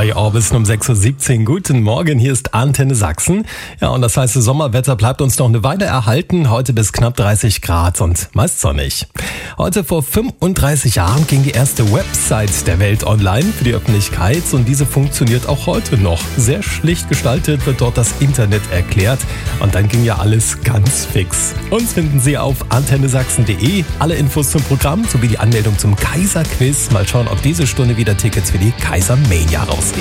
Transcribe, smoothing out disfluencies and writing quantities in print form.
Frei Orbis um 6.17 Uhr. Guten Morgen, hier ist Antenne Sachsen. Ja, und das heiße Sommerwetter bleibt uns noch eine Weile erhalten. Heute bis knapp 30 Grad und meist sonnig. Heute vor 35 Jahren ging die erste Website der Welt online für die Öffentlichkeit und diese funktioniert auch heute noch. Sehr schlicht gestaltet wird dort das Internet erklärt und dann ging ja alles ganz fix. Uns finden Sie auf antennesachsen.de. Alle Infos zum Programm sowie die Anmeldung zum Kaiser-Quiz. Mal schauen, ob diese Stunde wieder Tickets für die Kaiser-Mania rausgehen.